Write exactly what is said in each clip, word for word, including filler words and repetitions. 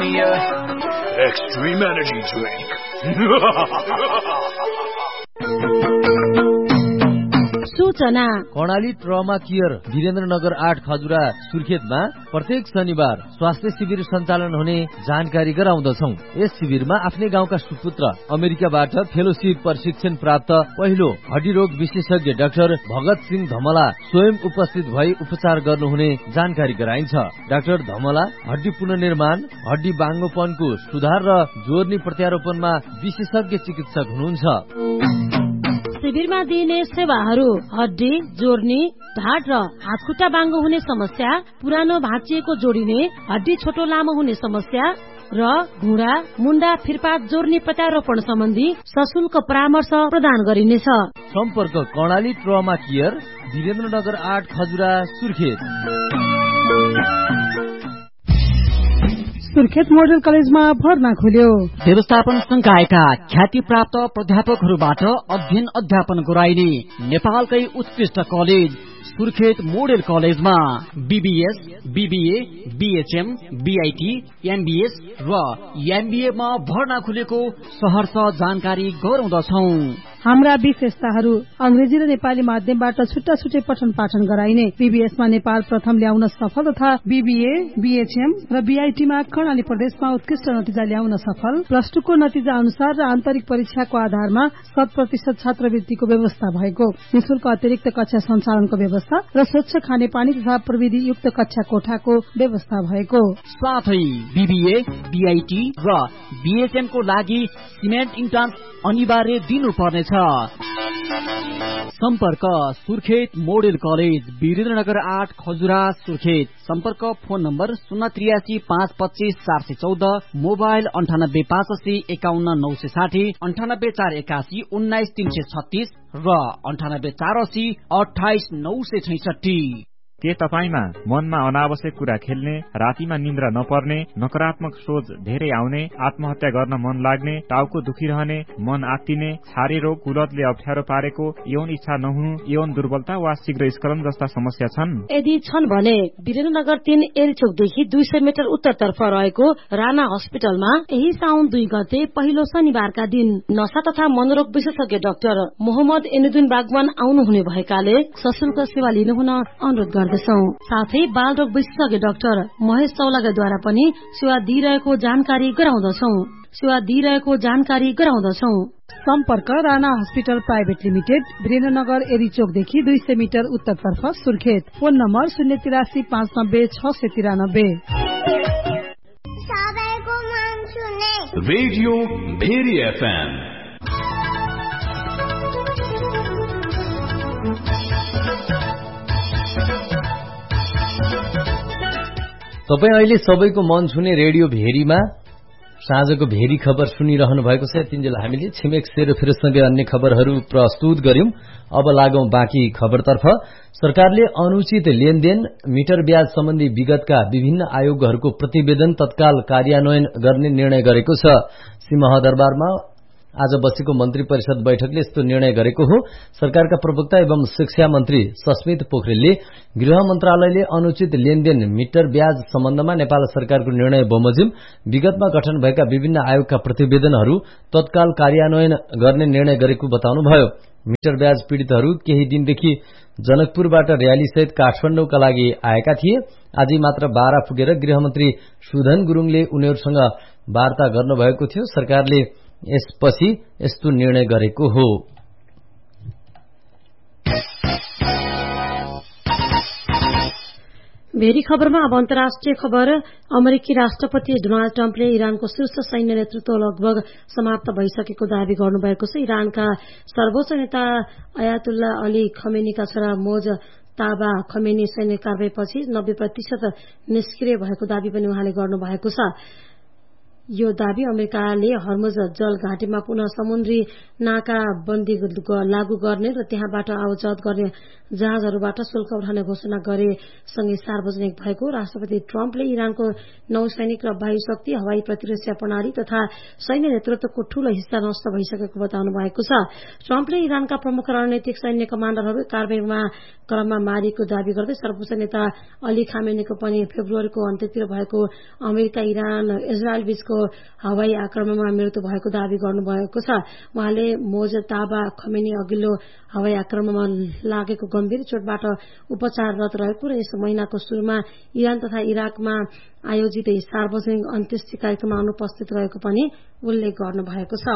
Scania Extreme Energy Drink. सूचना Karnali trauma care Birendranagar आठ खजुरा सुर्खेतमा प्रत्येक शनिबार स्वास्थ्य शिविर सञ्चालन हुने जानकारी गराउँदछौ। यस शिविरमा आफ्नै गाउँका सुपुत्र अमेरिकाबाट फेलोशिप प्रशिक्षण प्राप्त पहिलो हड्डी रोग विशेषज्ञ डाक्टर भगत सिंह धमला स्वयं उपस्थित भई उपचार गर्नुहुने जानकारी गराइन्छ। डाक्टर धमला हड्डी पुनर्निर्माण, हड्डी बाङ्गोपनको सुधार र जोर्नी प्रत्यारोपणमा विशेषज्ञ चिकित्सक हुनुहुन्छ। शिविरमा दिइने सेवाहरू हड्डी जोड्ने, ढाड र हातखुट्टा बाङ्गो हुने समस्या, पुरानो भाँचिएको जोडिने, हड्डी छोटो लामो हुने समस्या र घुँडा मुन्डा फिरपात जोड्ने प्रत्यारोपण सम्बन्धी सशुल्क परामर्श प्रदान गरिनेछ। सम्पर्क कर्णाली ट्रमा केयर वीरेन्द्रनगर आठ खजुरा सुर्खेत। सुर्खेत मोडल कलेजमा भर्ना खुल्यो। व्यवस्थापन संकायका ख्याति प्राप्त प्राध्यापकहरूबाट अध्ययन अध्यापन गराइने नेपालकै उत्कृष्ट कलेज सुर्खेत मोडल कलेजमा BBS, BBA, BHM, BIT, MBS र एमबीए मा भर्ना खुलेको सहर्ष जानकारी गराउँदछौ। हाम्रा विशेषताहरू अंग्रेजी र नेपाली माध्यमबाट छुट्टा छुट्टै पठन पाठन गराइने, बीबीएस मा नेपाल प्रथम ल्याउन सफल तथा बीबीए, बीएचएम र बीआईटी मा कर्णाली प्रदेशमा उत्कृष्ट नतिजा ल्याउन सफल, प्लस टू को नतिजा अनुसार र आन्तरिक परीक्षाको आधारमा शत प्रतिशत छात्रवृत्तिको व्यवस्था भएको, निशुल्क अतिरिक्त कक्षा सञ्चालनको व्यवस्था र स्वच्छ खानेपानी तथा प्रविधि युक्त कक्षा कोठाको व्यवस्था भएको, साथै बीबीए, बीआईटी र बीएचएम को लागि सिमेन्ट इन्ट्रान्स अनिवार्य दिनुपर्नेछ। सम्पर्क सुर्खेत मोडेल कलेज वीरेन्द्रनगर आठ खजुरा सुर्खेत। सम्पर्क फोन नम्बर शून्य त्रियासी पाँच पच्चीस चार सय चौध, मोबाइल अन्ठानब्बे पाँच असी एकाउन्न नौ सय साठी, अन्ठानब्बे चार एकासी उन्नाइस तीन सय छत्तीस र अन्ठानब्बे चार असी अठाइस नौ सय छैसठी। के तपाईमा मनमा अनावश्यक कुरा खेल्ने, रातिमा निन्द्रा नपर्ने, नकारात्मक सोच धेरै आउने, आत्महत्या गर्न मन लाग्ने, टाउको दुखिरहने, मन आत्तिने, छारे रोग, कुलतले अप्ठ्यारो पारेको, यौन इच्छा नहुनु, यौन दुर्बलता वा शीघ्र स्खलन जस्ता समस्या छन्? यदि छन् भने वीरेन्द्रनगर तीन एरिचोकदेखि दुई सय मिटर उत्तरतर्फ रहेको राणा हस्पिटलमा यही साउन दुई गते पहिलो शनिबारका दिन नशा तथा मनोरोग विशेषज्ञ डाक्टर मोहम्मद एनुद्दिन बागवान आउनुहुने भएकाले सशुल्क सेवा लिनुहुन अनुरोध गर्दछौं। साथै बाल रोग विशेषज्ञ डाक्टर महेश चौलागाद्वारा पनि सेवा दिइरहेको जानकारी गराउँदछौं सेवा दिइरहेको जानकारी गराउँदछौं। सम्पर्क Rana hospital private limited, Birendranagar एरिचोकदेखि दुई सय मिटर उत्तरतर्फ सुर्खेत। फोन नम्बर शून्य तिरासी पाँच नब्बे छ सय तिरानब्बे। Radio very FM. तपाईँ अहिले सबैको मन छुने रेडियो भेरीमा साँझको भेरी खबर सुनिरहनु भएको छ। तिनजेल हामीले छिमेक सेरोफेरोसँगै अन्य खबरहरू प्रस्तुत गर्यौं। अब लागौं बाँकी खबरतर्फ। सरकारले अनुचित लेनदेन, मिटर ब्याज सम्बन्धी विगतका विभिन्न आयोगहरूको प्रतिवेदन तत्काल कार्यान्वयन गर्ने निर्णय गरेको छ। सिंहदरबारमा आज बसेको मन्त्री परिषद बैठकले यस्तो निर्णय गरेको हो। सरकारका प्रवक्ता एवं शिक्षा मन्त्री सस्मित पोखरेलले गृह मन्त्रालयले अनुचित लेनदेन, मिटर ब्याज सम्बन्धमा नेपाल सरकारको निर्णय बमोजिम विगतमा गठन भएका विभिन्न आयोगका प्रतिवेदनहरू तत्काल कार्यान्वयन गर्ने निर्णय गरेको बताउनुभयो। मिटर ब्याज पीड़ितहरू केही दिनदेखि जनकपुरबाट र्यालीसहित काठमाडौँका लागि आएका थिए। आज मात्र बारा पुगेर गृहमन्त्री सुधन गुरुङले उनीहरूसँग वार्ता गर्नुभएको थियो। सरकारले यसपछि यस्तो निर्णय गरेको हो। भेरी खबरमा अब अन्तर्राष्ट्रिय खबर। अमेरिकी राष्ट्रपति डोनाल्ड ट्रम्पले इरानको शीर्ष सैन्य नेतृत्व लगभग समाप्त भइसकेको दावी गर्नुभएको छ। इरानका सर्वोच्च नेता अयातुल्ला अली खमेनीका छोरा मोज ताबा खमेनी सैन्य कारवाहीपछि नब्बे प्रतिशत निष्क्रिय भएको दावी पनि उहाँले गर्नुभएको छ। यो दावी अमेरिकाले हर्मुज जल घाटीमा पुनः समुद्री नाकाबन्दी लागू गर्ने र त्यहाँबाट आवाजात गर्ने जहाजहरूबाट शुल्क उठाउने घोषणा गरेसँगै सार्वजनिक भएको राष्ट्रपति ट्रम्पले इरानको नौसैनिक र वायु शक्ति हवाई प्रतिरक्षा प्रणाली तथा सैन्य नेतृत्वको ठूलो हिस्सा नष्ट भइसकेको बताउनु भएको छ। ट्रम्पले इरानका प्रमुख रणनीतिक सैन्य कमाण्डरहरू कारबाहीमा क्रममा मारिएको दावी गर्दै सर्वोच्च नेता अली खामेनीको पनि फेब्रुअरीको अन्त्यतिर भएको अमेरिका इरान इजरायल बीचको हवाई आक्रमणमा मृत्यु भएको दावी गर्नुभएको छ। उहाँले मोजताबा खमेनी अघिल्लो हवाई आक्रमणमा लागेको गम्भीर चोटबाट उपचाररत रहेको र यस महिनाको शुरूमा इरान तथा इराकमा आयोजित सार्वजनिक अन्त्येष्टि कार्यक्रममा अनुपस्थित रहेको पनि उल्लेख गर्नुभएको छ।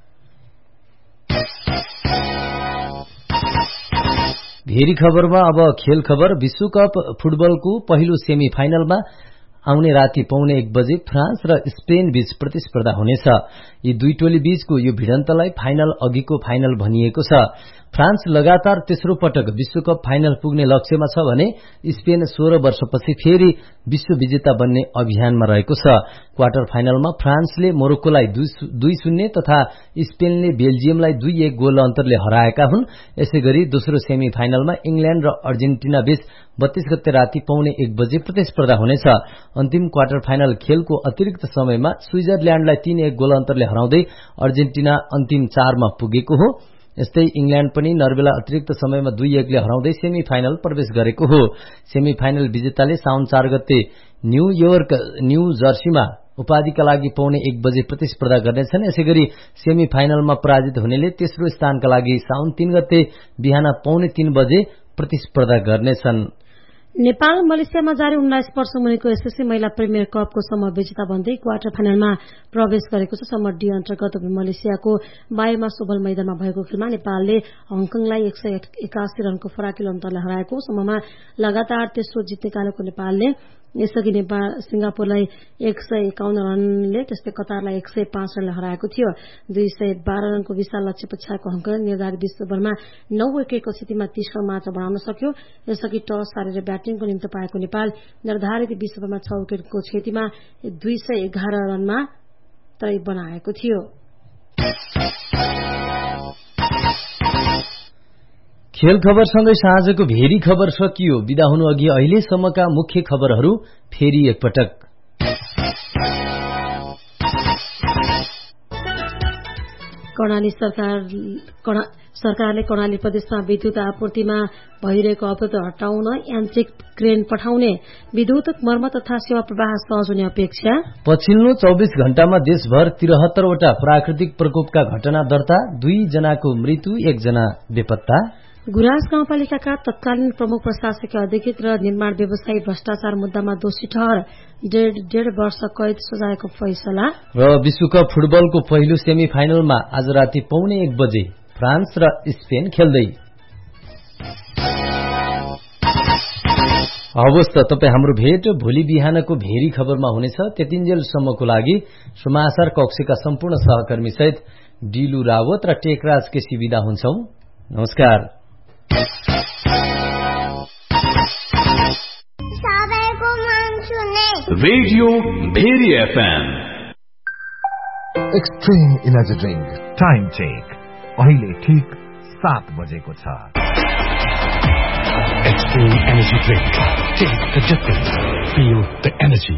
भेरी खबरमा अब खेल खबर। विश्वकप फुटबलको पहिलो सेमी फाइनलमा आउने राति पौने एक बजे फ्रान्स र स्पेन बीच प्रतिस्पर्धा हुनेछ। यी दुई टोली बीचको यो भिडन्तलाई फाइनल अघिको फाइनल भनिएको छ। फ्रान्स लगातार तेस्रो पटक विश्वकप फाइनल पुग्ने लक्ष्यमा छ भने स्पेन सोह्र वर्षपछि फेरि विश्व विजेता बन्ने अभियानमा रहेको छ। क्वार्टर फाइनलमा फ्रान्सले मोरोक्कोलाई दुई शून्य तथा स्पेनले बेल्जियमलाई दुई एक गोल अन्तरले हराएका हुन्। यसैगरी दोस्रो सेमी फाइनलमा इंग्ल्याण्ड र अर्जेन्टिना बीच बत्तीस गते राति पौने एक बजे प्रतिस्पर्धा हुनेछ। अन्तिम क्वार्टर फाइनल खेलको अतिरिक्त समयमा स्विजरल्याण्डलाई तीन एक गोल अन्तरले हराउँदै अर्जेन्टिना अन्तिम चारमा पुगेको हो। यस्तै इंग्ल्याण्ड पनि नर्वेलाई अतिरिक्त समयमा दुई एकले हराउँदै सेमी फाइनल प्रवेश गरेको हो। सेमी फाइनल विजेताले साउन चार गते न्यूयोर्क न्यू जर्सीमा उपाधिका लागि पौने एक बजे प्रतिस्पर्धा गर्नेछन्। यसैगरी सेमी फाइनलमा पराजित हुनेले तेस्रो स्थानका लागि साउन तीन गते बिहान पौने तीन बजे प्रतिस्पर्धा गर्नेछन्। नेपाल मलेसियामा जारी उन्नाइस वर्ष मुनिको एसएससी महिला प्रिमियर कपको समूह विजेता बन्दै क्वार्टर फाइनलमा प्रवेश गरेको छ। समूह डी अन्तर्गत मलेसियाको बायोमा सोभल मैदानमा भएको खेलमा नेपालले हङकङलाई एक सय एकासी रनको फराकिलो अन्तरले हराएको। समूहमा लगातार तेस्रो जित निकालेको नेपालले यसअघि नेपाल सिंगापुरलाई एक सय एकाउन्न रनले त्यस्तै कतारलाई एक सय पाँच रनले हराएको थियो। दुई सय बाह्र रनको विशाल लक्ष्य पछ्याएको हङकङ निर्धारित बीस ओभरमा नौ विकेटको स्थितिमा तीस रन मात्र बनाउन सक्यो। यसअघि टस हारेर ब्याटिङको निम्ति पाएको नेपाल निर्धारित बीस ओभरमा छ विकेटको क्षतिमा दुई सय एघार रनमा तय बनाएको थियो। खेल खबरसँगै साँझको भेरी खबर सकियो। बिदा हुनु अघि अहिलेसम्मका मुख्य खबरहरू फेरि एकपटक। कर्णाली सरकार सरकारले कर्णाली प्रदेशमा विद्युत आपूर्तिमा भइरहेको अवरोध हटाउन यान्त्रिक क्रेन पठाउने, विद्युत मर्मत तथा सेवा प्रवाह सहज हुने अपेक्षा। पछिल्लो चौबिस घण्टामा देशभर त्रिहत्तरवटा प्राकृतिक प्रकोपका घटना दर्ता, दुई जनाको मृत्यु, एकजना बेपत्ता। गुराँस गाउँपालिकाका तत्कालीन प्रमुख प्रशासकीय अधिकृत र निर्माण व्यवसायी भ्रष्टाचार मुद्दामा दोषी ठहर, डेढ डेढ वर्ष कैद सजायको फैसला। र विश्वकप फुटबलको पहिलो सेमी फाइनलमा आज राति पौने एक बजे फ्रान्स र स्पेन खेल्दै। अवश्य तपाईँ हाम्रो भेट भोलि बिहानको भेरी खबरमा हुनेछ। त्यतिन्जेलसम्मको लागि समाचार कक्षका सम्पूर्ण सहकर्मी सहित डिलु रावत र टेकराज केसी विदा हुन्छौ। नमस्कार। Radio very FM extreme energy drink time check अहिले ठीक सात बजेको छ। Extreme energy drink take the difference feel the energy.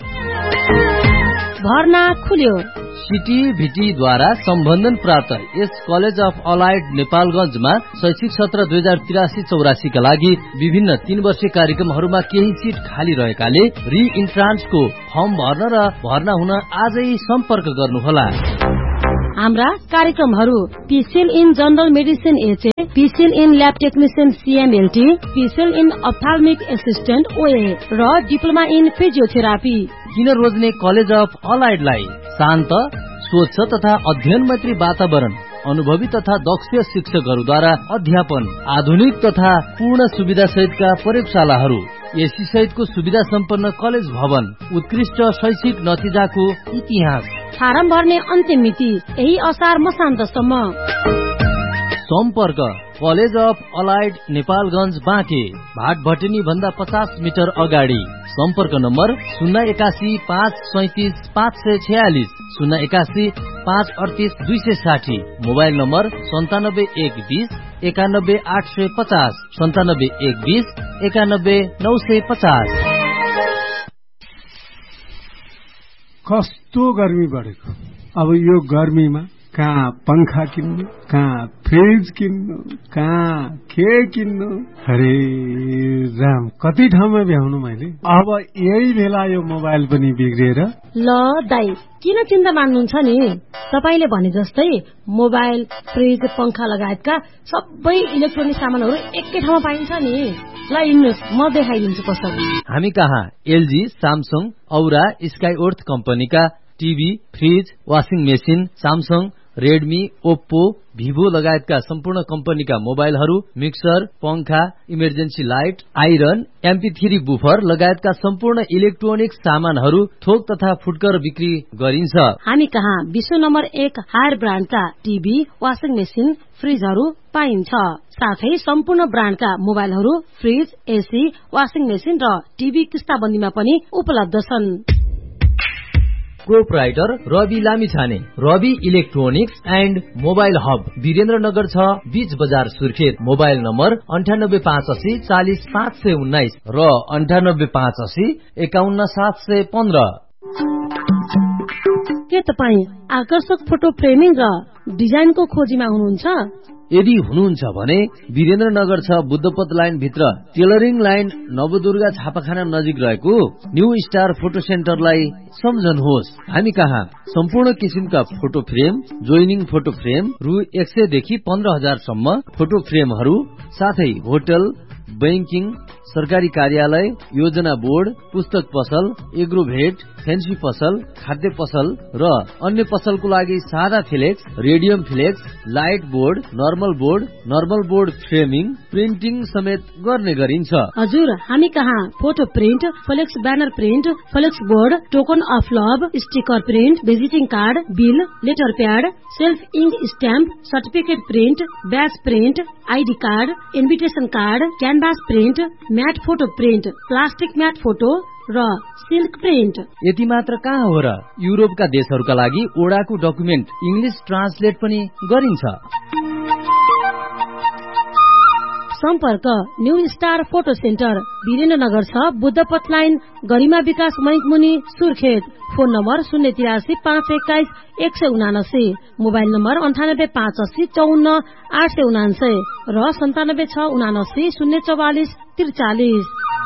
भर्ना खुल्यो। सिटी भिटीद्वारा सम्बन्धन प्राप्त यस कलेज अफ अलाइड नेपालगंजमा शैक्षिक सत्र दुई हजार तिरासी चौरासी का लागि विभिन्न तीन वर्षीय कार्यक्रमहरूमा केही सीट खाली रहेकाले रि इन्ट्रान्सको फर्म भर्न र भर्ना हुन आजै सम्पर्क गर्नुहोला। हाम्रा कार्यक्रमहरू PCL in general medicine HA, PCL in lab technician सीएमएलटी, PCL in अप्थाल्मिक assistant ओए र डिप्लोमा इन फिजियोथेरापी। किन रोज्ने कलेज अफ अलाइडलाई शान्त, स्वच्छ तथा अध्ययन मैत्री वातावरण, अनुभवी तथा दक्ष शिक्षकहरूद्वारा अध्यापन, आधुनिक तथा पूर्ण सुविधा सहितका प्रयोगशालाहरू, एसी सहितको सुविधा सम्पन्न कलेज भवन, उत्कृष्ट शैक्षिक नतिजाको इतिहास। फारम भर्ने अन्तिम मिति यही असार मसान्तसम्म। सम्पर्क college of allied Nepalgunj Banke Bhatbhateni भन्दा पचास मिटर अगाडि। सम्पर्क नम्बर शून्य एकासी पाँच सैतिस पाँच सय छयालिस शून्य एकासी पाँच अडतिस दुई सय साठी। मोबाइल नम्बर सन्तानब्बे एक बिस एकानब्बे आठ सय पचास सन्तानब्बे एक बिस एकानब्बे नौ सय पचास। कस्तो गर्मी बढेको, अब यो गर्मीमा कहाँ पंखा किन्नु, कहाँ फ्रिज किन्नु, कहाँ के किन्नु, अरे राम कति ठाउँमा भ्याउनु मैले। अब यही बेला यो मोबाइल पनि बिग्रिएर। ल दाइ किन चिन्ता मान्नुहुन्छ नि, तपाईले भने जस्तै मोबाइल फ्रिज पंखा लगायतका सबै इलेक्ट्रोनिक सामानहरू एकै ठाउँमा पाइन्छ नि। ल हिँड्नुहोस् म देखाइदिन्छु पसल। हामी कहाँ एलजी, सामसङ, औरा, स्काइओर्थ कम्पनीका TV, fridge, washing machine, Samsung, Redmi, Oppo, Vivo लगायतका सम्पूर्ण कम्पनीका मोबाइलहरू, मिक्सर, पंखा, emergency light, iron, MP three buffer लगायतका सम्पूर्ण इलेक्ट्रोनिक सामानहरू थोक तथा फुटकर बिक्री गरिन्छ। हामी कहाँ विश्व नम्बर एक हायर ब्रान्डका टिभी, वाशिङ मेसिन, फ्रिजहरू पाइन्छ। साथै सम्पूर्ण ब्रान्डका मोबाइलहरू, फ्रिज, एसी, वाशिङ मेसिन र टिभी किस्ताबन्दीमा पनि उपलब्ध छन्। Proprietor Rabi Lamichhane, Rabi electronics and mobile hub, Birendranagar छ, बीच बजार सुर्खेत। मोबाइल नम्बर अन्ठानब्बे पाँच असी चालिस पाँच सय उन्नाइस र अन्ठानब्बे पाँच असी एकाउन्न सात सय पन्ध्र। के तपाईँ आकर्षक फोटो फ्रेमिङ र डिजाइनको खोजीमा हुनुहुन्छ? यदि हुनुहुन्छ भने वीरेन्द्रनगर छ, बुद्धपथ लाइन भित्र टेलरिङ लाइन नवदुर्गा छापाखाना नजिक रहेको न्यू स्टार फोटो सेन्टरलाई सम्झनुहोस्। हामी कहाँ सम्पूर्ण किसिमका photo frame, joining photo frame रु एक सय देखि पन्ध्र हजार सम्म फोटो फ्रेमहरू, साथै होटल, बैंकिङ, सरकारी कार्यालय, योजना बोर्ड, पुस्तक पसल, एग्रोभेट, फेन्सी पसल, खाद्य पसल र अन्य पसलको लागि सादा flex, radium flex, light board, normal board, normal board framing, printing समेत गर्ने गरिन्छ। हजुर हामी कहाँ photo print, flex banner print, flex board, token of love, sticker print, visiting card, bill, letter pad, self ink stamp, certificate print, ब्याज print, ID card, invitation card, canvas print, mat photo print, plastic mat photo र silk print. यति मात्र कहाँ हो र, युरोपका देशहरूका लागि ओडाको document English translate पनि गरिन्छ। सम्पर्क new star photo centre, Birendranagar छ, बुद्धपथ लाइन, गरिमा विकास मैकमुनि सुर्खेत। फोन नम्बर शून्य तिरासी पाँच एक्काइस एक सय उनासी, मोबाइल नम्बर अन्ठानब्बे पाँच अस्सी चौन्न आठ सय उनान्सय र सन्तानब्बे छ उनासी शून्य चौवालिस त्रिचालिस।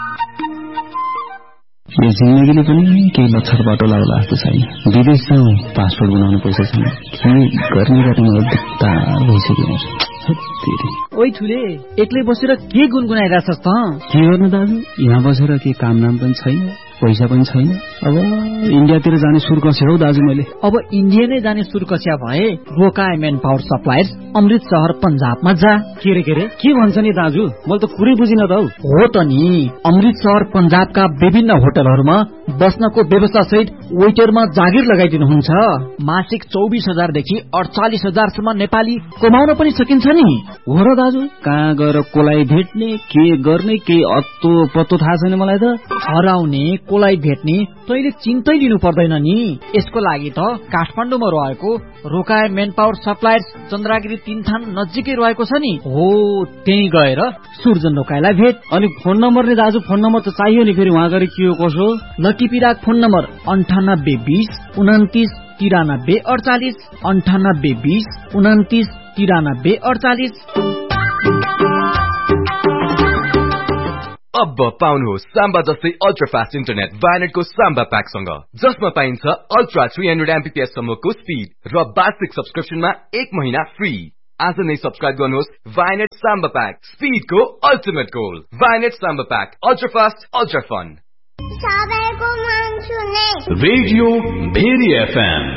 यो जिन्दगीले पनि केही लक्षर बाटो लाग्ला जस्तो छैन। विदेश जाउँ, पासपोर्ट बनाउनु पैसा छैन, के गर्ने गर्ने दिक्कत भइसक्यो। ओइ ठुले, एक्लै बसेर के गुनगुनाइरहेछस् त? के गर्नु दाजु, यहाँ बसेर के काम नाम पनि छैन, पैसा पनि छैन। अब इन्डियातिर जाने सुर कस्यो हौ दाजु मैले। अब इन्डिया नै जाने सुर कस्या भए रोकाए मेन पावर सप्लायर्स, अमृतसर पंजाबमा जा। के रे के रे के भन्छ नि दाजु, मैले त कुरै बुझिन त हौ। हो त नि, अमृतसर पंजाबका विभिन्न होटलहरूमा बस्नको व्यवस्था सहित वेटरमा जागिर लगाइदिनुहुन्छ। मासिक चौबिस हजार देखि अडचालिस हजार सम्म नेपाली कमाउन पनि सकिन्छ नि। हो र दाजु, कहाँ गएर कोलाई भेट्ने, के गर्ने, के अत्तो पत्तो थाहा छैन मलाई त। हराउने कोलाई भेट्ने तैले चिन्तै लिनु पर्दैन नि। यसको लागि त काठमाडौँमा रहेको रोकाए मेन पावर सप्लायर्स चन्द्रागिरी तीनथान नजिकै रहेको छ नि। हो, त्यही गएर सुर्जन रोकाएलाई भेट। अनि फोन नम्बर नि दाजु, फोन नम्बर त चाहियो नि, फेरि वहाँ गएर के हो कसो। लकी पिराक फोन नम्बर अन्ठानब्बे बिस उन्तिस तिरानब्बे अडचालिस अन्ठानब्बे बिस उन्तिस तिरानब्बे अडचालिस। अब पाउनुहोस् साम्बा जस्तै अल्ट्रा फास्ट इन्टरनेट भाइनेटको साम्बा प्याकसँग, जसमा पाइन्छ अल्ट्रा थ्री हन्ड्रेड एमबीपीएस सम्मको स्पीड र वार्षिक सब्सक्रिप्सनमा एक महिना फ्री। आज नै सब्सक्राइब गर्नुहोस् Vianet Samba pack, स्पीडको ultimate goal. Vianet Samba pack, ultra fast, ultra fun. सबैको मन सुने रेडियो भेरी एफएम